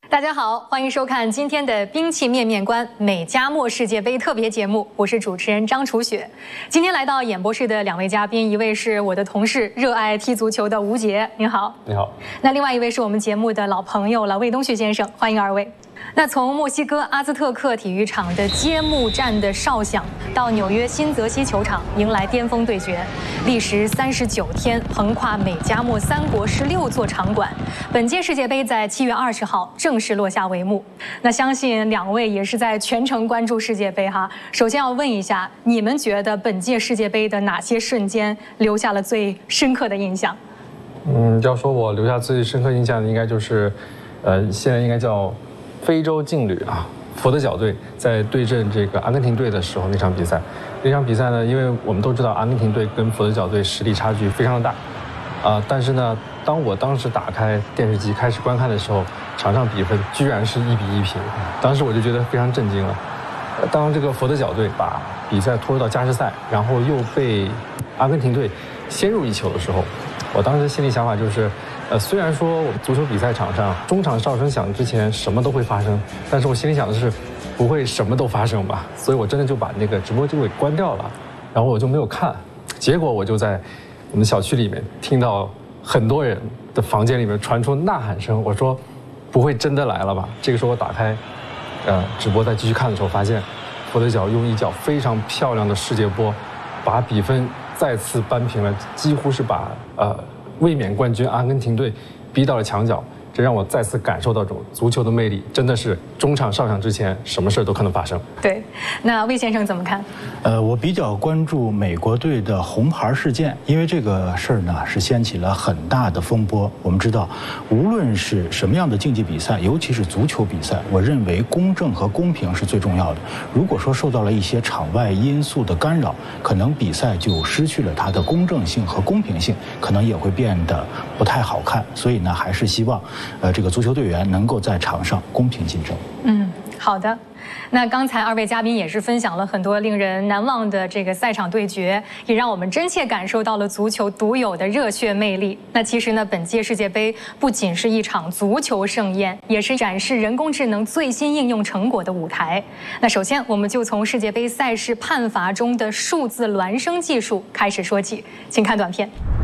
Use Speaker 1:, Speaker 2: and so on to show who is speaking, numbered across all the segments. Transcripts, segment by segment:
Speaker 1: 大家好，欢迎收看今天的兵器面面观美加墨世界杯特别节目，我是主持人张楚雪。今天来到演播室的两位嘉宾，一位是我的同事，热爱踢足球的吴杰，您好。
Speaker 2: 你好。
Speaker 1: 那另外一位是我们节目的老朋友了，魏东旭先生，欢迎二位。那从墨西哥阿兹特克体育场的揭幕战的哨响，到纽约新泽西球场迎来巅峰对决，历时39天，横跨美加墨3国16座场馆。本届世界杯在7月20号正式落下帷幕。那相信两位也是在全程关注世界杯哈。首先要问一下，你们觉得本届世界杯的哪些瞬间留下了最深刻的印象？
Speaker 2: 要说我留下最深刻印象的，应该就是，现在应该叫非洲劲旅啊，佛得角队在对阵这个阿根廷队的时候那场比赛。那场比赛呢，因为我们都知道阿根廷队跟佛得角队实力差距非常的大，但是呢，当我当时打开电视机开始观看的时候，场上比分居然是1比1平，当时我就觉得非常震惊了。当这个佛得角队把比赛拖入到加时赛，然后又被阿根廷队先入一球的时候，我当时心里想法就是，虽然说我们足球比赛场上中场哨声响之前什么都会发生，但是我心里想的是，不会什么都发生吧？所以我真的就把那个直播就给关掉了，然后我就没有看。结果我就在我们小区里面听到很多人的房间里面传出呐喊声，我说，不会真的来了吧？这个时候我打开，直播再继续看的时候，发现佛得角用一脚非常漂亮的世界波，把比分再次扳平了，几乎是把卫冕冠军阿根廷队逼到了墙角。这让我再次感受到这种足球的魅力，真的是中场哨响之前，什么事都可能发生。
Speaker 1: 对，那魏先生怎么看？
Speaker 3: 我比较关注美国队的红牌事件，因为这个事儿呢是掀起了很大的风波。我们知道，无论是什么样的竞技比赛，尤其是足球比赛，我认为公正和公平是最重要的。如果说受到了一些场外因素的干扰，可能比赛就失去了它的公正性和公平性，可能也会变得不太好看。所以呢，还是希望这个足球队员能够在场上公平竞争。
Speaker 1: 好的。那刚才二位嘉宾也是分享了很多令人难忘的这个赛场对决，也让我们真切感受到了足球独有的热血魅力。那其实呢，本届世界杯不仅是一场足球盛宴，也是展示人工智能最新应用成果的舞台。那首先，我们就从世界杯赛事判罚中的数字孪生技术开始说起，请看短片。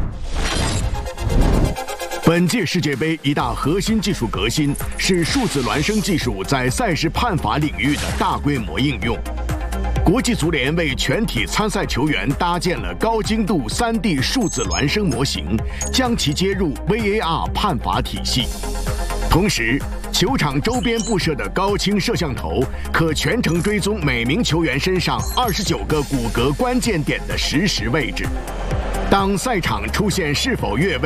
Speaker 4: 本届世界杯一大核心技术革新是数字孪生技术在赛事判罚领域的大规模应用。国际足联为全体参赛球员搭建了高精度3D 数字孪生模型，将其接入 VAR 判罚体系。同时，球场周边布设的高清摄像头可全程追踪每名球员身上29个骨骼关键点的实时位置。当赛场出现是否越位